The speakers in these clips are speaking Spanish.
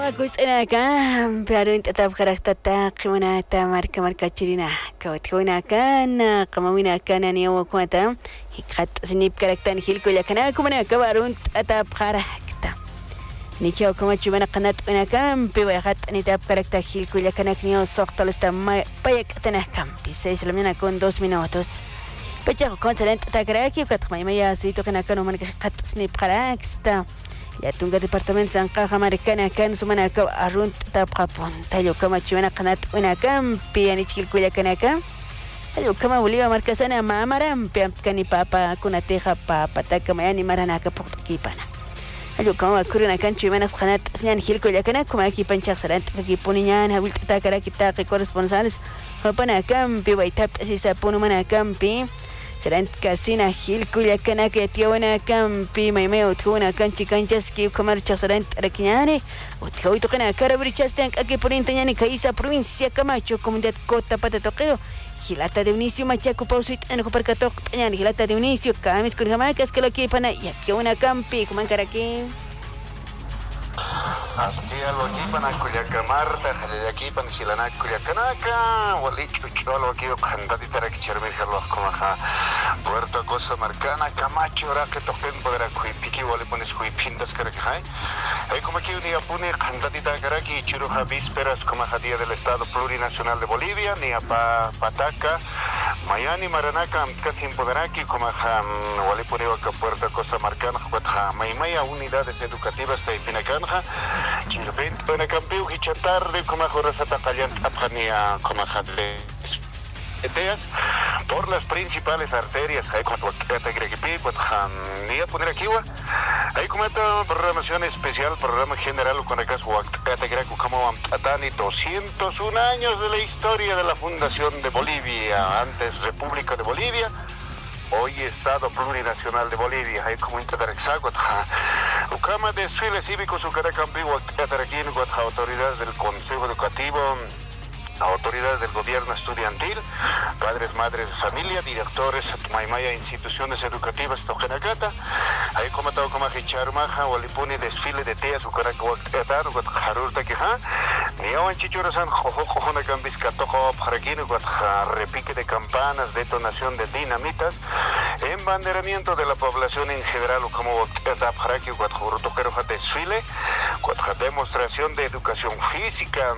كويسنا كان بيارين تتاب خرجت تاقمنا marca chirina كوتكونا كان قمونا كان أنا وكواتا هيك سنيب كاركتان هيلكو لكنا كمنا كبارون تتاب خرجت نيجي كما تشوفنا قناة أنا كم بيوقت نتاب كاركتان هيلكو لكنا كنيو صوت لسه بايك تنهكم بيسيس لمنا كون 2 minutos بيجاكو كون سلنت تاكراكي وكتخمي ميا سيتو كنا كانوا من قد سنيب خرجت يا تونغا ديبارتمنت سانقا خماركانا كان سمنا كو أرون تابقابون تاليو كما تشوفنا قناة أنا كم بياني تشيل كويا كنا كم تاليو كما وليوا مركزنا مع مرام بيام كاني بابا كنا تيخا بابا تاكما يعني مرنا كبوت كيبانا تاليو كما كورنا كان تشوفنا قناة سنان خيل كويا كنا كما كيبان شخص رانت كيبوني نيان هاول تاكرا كتاقي كورسبونسالس فبنا كم بيويتاب تأسيسا بونو منا كم بي سرنت كاسينا هيل كل كنا كتيونا كم في ميمي وتكونا كان تكان جسكي وكمر شخصرنت ركنياني وتكوي تقنا كربري تشستنك أكي برين تنياني كايسا بروينسيا كما تشو كومندات كوتا باتا تقيلو هيلاتا دونيسيو ما تشاكو باوسويت أنا كبركة توق تنياني هيلاتا دونيسيو كامس كل كما كاسكلو كي بنا يتيونا كم في كمان كراكي Aski algo aquí para Culiacamarta, aquí para Chilana, Culiacanaca, Walichu, algo aquí, candidato que cherme los comaja, Puerto Cosa Marcana, Camacho, que toquen poder acuipiqui, o le pones cuipintas que hay. Hay como aquí un día pone candidata Caraqui, Chiruja Vísperas, Comaja Día del Estado Plurinacional de Bolivia, ni a Pataca, Mayani, Maranaca, casi en Poderaki, Comaja, o le pone a Puerto Cosa Marcana, Maimaya, unidades educativas de Pinacanja. Chirvent para campeón y chatarre como jorasata callan apjania como jadle ideas por las principales arterias hay como te gregipi pues ni a poner aquí hay como esta programación especial programa general con el caso te grego como atani 201 años de la historia de la fundación de Bolivia antes República de Bolivia. Hoy Estado Plurinacional de Bolivia, hay como interexagot, Ucama desfile cívico su caracambio, autoridades del Consejo Educativo, autoridades del gobierno estudiantil, padres, madres de familia, directores, maimaya, instituciones educativas, tojenacata, hay como todo como hicharmaja, o lipuni desfile de teas, o caracatar, o jarurta queja, ni aún chichurasan, jojona cambisca, toco, jaraquino, repique de campanas, detonación de dinamitas, embanderamiento de la población en general, o como jaraqui, o desfile, demostración de educación física,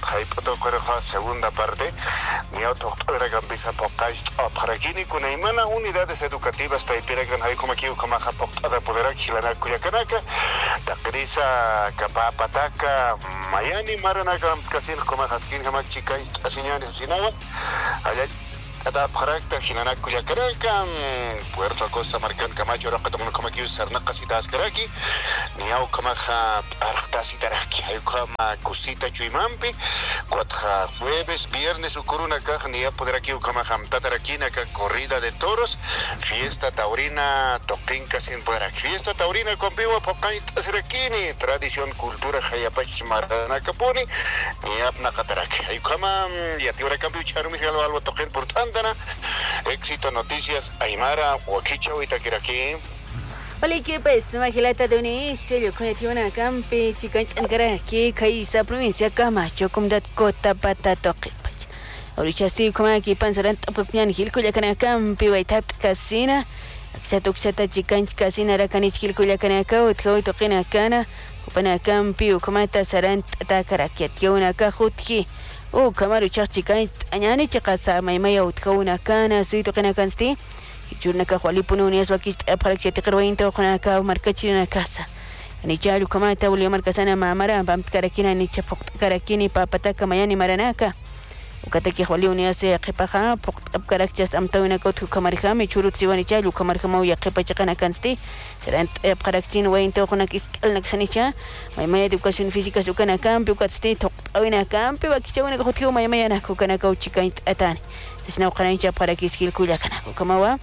segunda parte, ni autoridad gambisa pokaj aprakini kuna imana unidades educativas para piragan hay como aquí como para poder chilana Culiacanaca, takrisa kapapataka mayani maranaka kasin como haskin hamak chikai asinyani sinawa allá ada praktek chilana Culiacanaca, Puerto Costa Marcan Camacho raqatun como aquí sarnaqasitas karaki ni au como arqtasi taraki hay como cosita chuimampi cuatro jueves viernes ukuruna caja ni a poder aquí como hamtatarakina corrida de toros fiesta taurina toquinca sin poder aquí fiesta taurina con vivo pokait asrakini tradición cultura hayapach marana caponi ni apna kataraki hay como ya tiora cambio charumi algo toquen por tandana éxito noticias Aymara Huaquicha Itaquiraquí. Hola, ¿qué pasa? Magilata de Unicio, yo con una campi, chica en Caraqui, Caísa, provincia Camacho, como dat cota patato quipach. Ahorita estoy como aquí pensando en Gilco, ya can campi, Waitap Casina, Axatoxata chica en Casina, Racanich Gilco, ya can acá, Utjo, Toquina Cana, Upana campi, Ucomata Sarant, Atacaraki, una cajutki. Kamaru chica, Añani Chacasa, Maimaya, Utjo, una cana, Suito Canacansti. Jurnaka Jualipuna Unias Wakist Aparaxia Tekerwainta Honaka Marcachina Casa. Anichalu Kamata Uli Marcasana Mamara, Bam Karakina Nichapok Karakini Papataka Mayani Maranaka. Ukataki Juali Unias Kepaha, Pok Karakjas Amtawina Kotu Kamarhami, Churutsi Chalu Kamarhamo Yakepachakana Kansti, Serant Aparaxin Wainto Honakis Alnaxanicha, my education physical Sukana Camp, Ukatsti, Tokawina Camp, Wakichana Hotu, my Mayana Kukanako Chica Atani. Sisna Kancha Parakis Hilkulakana, Kamawa.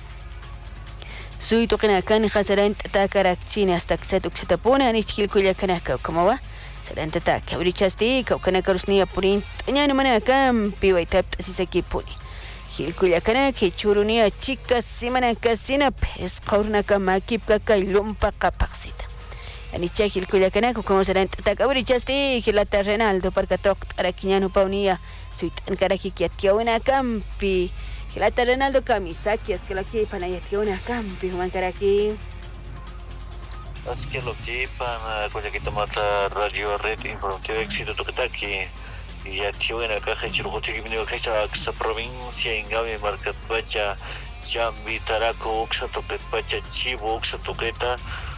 Sui toqina kan khasarant takarakchini hasta xetapona anichkil kuyakanaka kamawa saranta tak abrichasti kaukana karusni apurin tanyani manakam piwaitap sisakipuni hilkuyakanaka churuni chicas simana kasina pes qaurnaka makipka kailumpa qapaxita anicha hilkullakana como serán takaburichasti hilata Renaldo parka toq arakiñanu paunia suit ankaraki kiationa campi hilata Renaldo Kamisaki es que la que panayationa campi mankaraki es que lo que para cuando que tomata radio red informativo éxito toquetaki y ya tío en la caja chirgo que vino que esa provincia en Gabe marcat pacha Jambi Taraco Oxa toquet pacha Chivo Oxa toqueta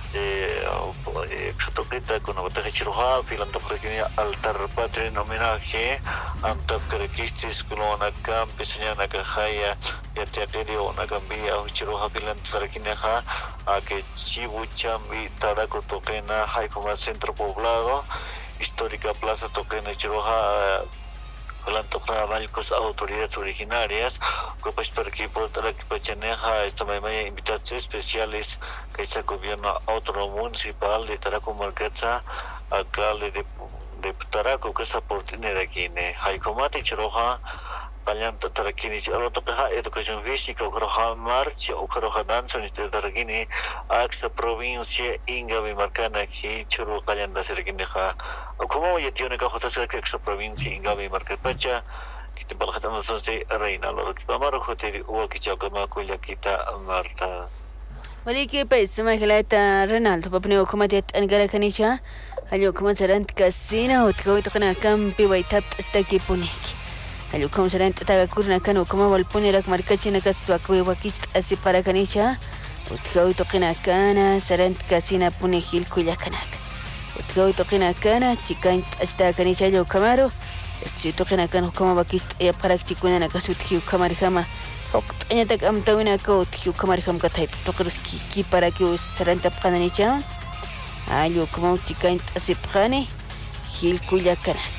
toqueta con la chiroja filando por aquí altar patria en homenaje antap carequistis con una campesina na cajaya ya teatero una cambia chiroja filando por aquí a que Chivo Jambi Taraco toquena hay como centro poblado histórica plaza toquena chiroja hablando para varias autoridades originarias, que pues por aquí por la que pachaneja esta mañana invitados especiales que se gobierno otro municipal de Taraco Marquesa, alcalde de Taraco que está por tener aquí ne hay comate chiroja kalian tarakini alo topeha educación física okroha marcha okroha danza ni tarakini aksa provincia inga bimarkana ki churu kalian dasirkini ha como ya tiene que jotas que aksa provincia inga bimarkat pacha kita balhatan sonse reina lo que pamaro hotel o que chakama kuya kita marta ولكن بس ما خلات رونالدو بابني وكمات أنقل كنيشة هلو كمان سرنت كاسينا وتكوي تقنا كم بيويتاب استكي بونيك هلو كمان سرنت تاكورنا كانوا كمان والبوني لك مركزنا كسوا كوي وكيست أسي para كنيشة وتكوي تقنا كانا سرنت كاسينا بونيك الكل كناك وتكوي تقنا كانا تشيكانت أستا كنيشة لو كمارو استشي تقنا كانوا كمان وكيست يا بارك تشيكونا نكسو تكيو كمار كما وقت أنا تك أم تونا كوت كيو كمار كم كتايب تقرس كي para que سرنت بقنا نيشة هلو كمان تشيكانت أسي بقاني هيل كل كناك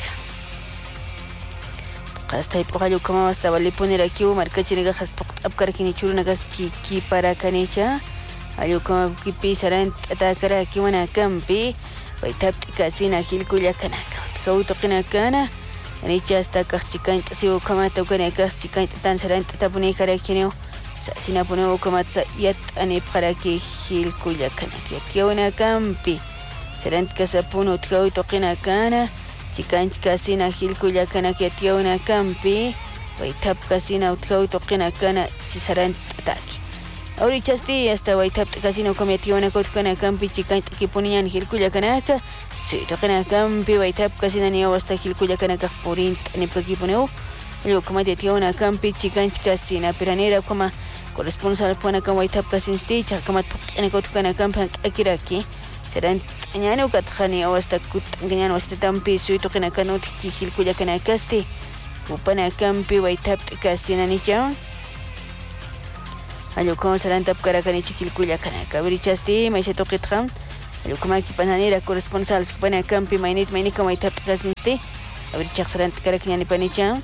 hasta hipogalo como hasta vale poner aquí o marca chiniga has apkar kini churu nagas ki para kanicha ayo como ki pisaran atakara aquí wana campi vai tapti kasina hilkuya kanaka kauto kana kana anicha hasta kachikan tasiu kama to kana kachikan tan saran tapuni kara kinio sina pono como yat ani para ki hilkuya kanaka kiona campi saran kasapuno kauto kana kana chikan kasina hilkuya kana kiationa campi waitap kasina utkau tokina kana sisaran ataki ahora chasti hasta waitap kasina kometiona kotkana campi chikan kiponian hilkuya kana ka si tokina campi waitap kasina ni hasta hilkuya kana ka porin ni pakiponeo yo como tiona campi chikan kasina peranera como corresponsal pona como waitap kasin sticha como tokina kotkana campi akiraki serán ñano katkhani awasta kut ñano wasta tampi suito kana kanut ki hilkuya kana kasti upana campi waitap kasina nicha ayo como serán tap kara kana hilkuya kana kabri chasti mai se toqitkham ayo como ki pananera corresponsal pana campi mainit como waitap kasinsti abri chaksaran kara knyani panicha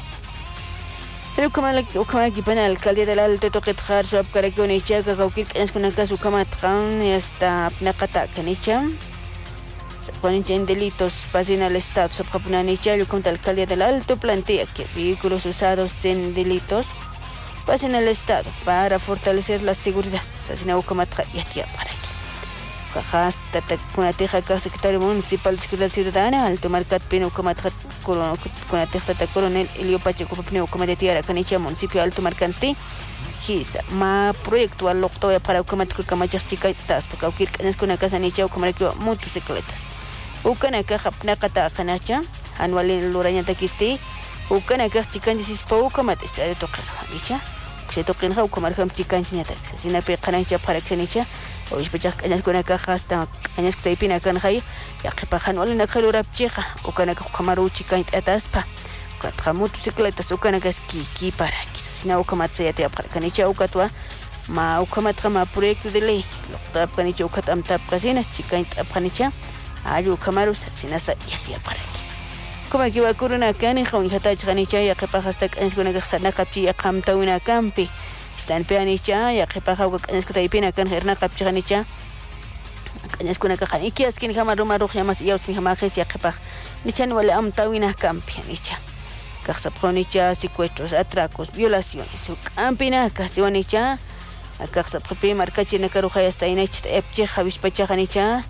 ayo como ki pana alcalde del alto toqitkhar sab kara konicha ka kaukir es kuna kasu kama tkham hasta nakata kanicha ponen en delitos pasen al Estado. Subjapunanicha, el contra alcalde del Alto plantea que vehículos usados en delitos pasen al Estado para fortalecer la seguridad. Asina ukamatra yatia para aquí. Cajas con teja secretario municipal de seguridad ciudadana alto marcat peno ukamatra con teja coronel Elio Pacheco peno ukamatiara canicha municipio alto marcansti. Hisa ma proyecto al octavo para ukamatra kamachak chica tas para ukir canes con casa nicha ukamatra motocicletas. Ukana ka hapna kata kanacha anual loranya takisti ukana ka chikan disis pau kamat esta toqer nicha se toqen ha ukamar ham chikan sinyata sina pe kanacha para xenicha o ispechak añas kuna ka hasta añas taipina kan hay ya que pa anual na kalura pcheja ukana ka ukamaru chikan ataspa ka motocicletas ukana ka ki para sina ukamat se ya para kanicha ukatwa ma ukamat ma proyecto de ley lo tap kanicha ukatam tap kasina chikan tap kanicha ayo kamarus sinasa yatia para aquí como aquí va corona kan en jaun hata chanicha ya que hasta en con que sana capchi ya camta una campi están peanicha ya que paja en que taipina kan herna capchi chanicha kan es con que janiki es que jamás romaro jamás ya sin jamás ya que paja nichan wala amta una campi nicha casa pronicha secuestros atracos violaciones su campina casi wanicha casa propi marca china karuja está inech epche javis pacha janicha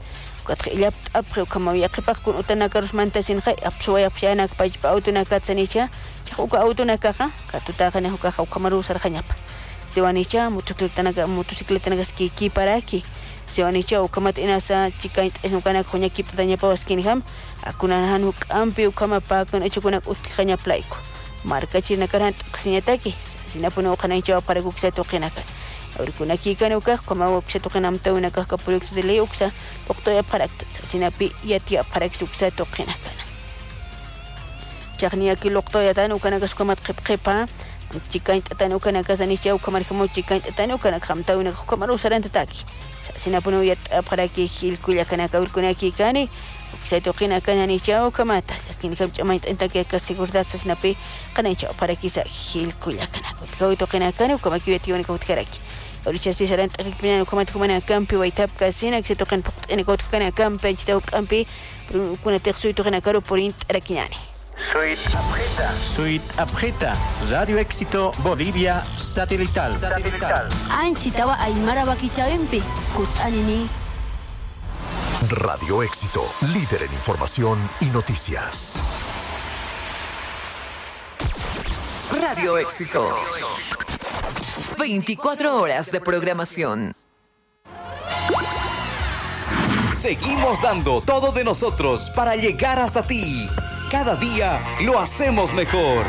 ukatqillap apqi ukamawya qipaq kun utanakaros mantasinqa apsuwaya pyanak pajpa autunakatsanicha chaq uka autunakaqa katutaqani ukaqa ukamaruusarqañapa siwanicha motocicletanaka ski paraki siwanicha ukamata inasa chikaint esnukanak huñakiptatañapa waskinham akunahan ukampi ukamapakun echukunak utqañaplayku markachirnakarhan t'uqsiñataki sinapuna uqanaychawa para uksa tuqinakan Aurikunaki ukaq kama uksa tuqinamta unakaq proyectos de ley uksa uqtoya parakta sinapi yatia parak uksa tuqinakan chaqni aquí uqtoya tan ukanakas kumat qipqipa chikaint tan ukanakas anicha ukamarhamu chikaint tan ukanak hamta unakaq kamar usaranta taki sinapuna yat paraki hilkullakanaka aurikunaki kani uksa tuqinakan anicha ukamata askin kamchamaint entaki ka seguridad sinapi qanaycha parakisa hilkullakanaka tuqinakan ukamaki yatiwan kawtkaraki Orichasti saran takipina ukamat kumana kampi waitap kasina que se tocan en kotkana kampi chita kampi kuna texui tokana caro por interakinani. Suite Abjeta, Radio Éxito Bolivia Satelital. Ansitawa Aymara Bakichaempi, Kutanini. Radio Éxito, líder en información y noticias. Radio Éxito. 24 horas de programación. Seguimos dando todo de nosotros para llegar hasta ti. Cada día lo hacemos mejor.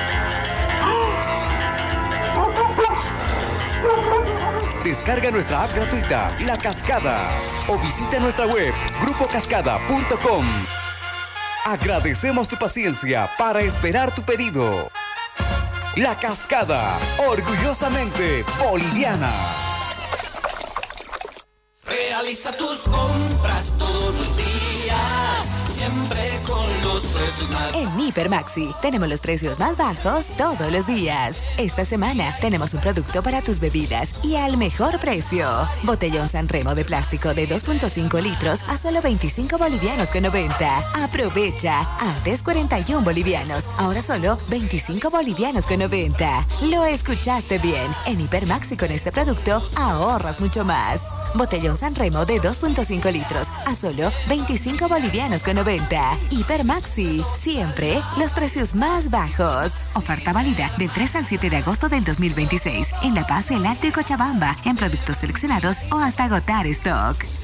Descarga nuestra app gratuita, La Cascada, o visita nuestra web, grupocascada.com. Agradecemos tu paciencia para esperar tu pedido. La Cascada, orgullosamente boliviana. Realiza tus compras todos los días, siempre con los precios más. En Hipermaxi tenemos los precios más bajos todos los días. Esta semana tenemos un producto para tus bebidas y al mejor precio. Botellón Sanremo de plástico de 2.5 litros a solo 25 bolivianos con 90. Aprovecha. Antes 41 bolivianos, ahora solo 25 bolivianos con 90. Lo escuchaste bien. En Hipermaxi con este producto ahorras mucho más. Botellón Sanremo de 2.5 litros a solo 25 bolivianos con 90. Hipermaxi, siempre los precios más bajos. Oferta válida del 3 al 7 de agosto del 2026 en La Paz, El Alto y Cochabamba, en productos seleccionados o hasta agotar stock.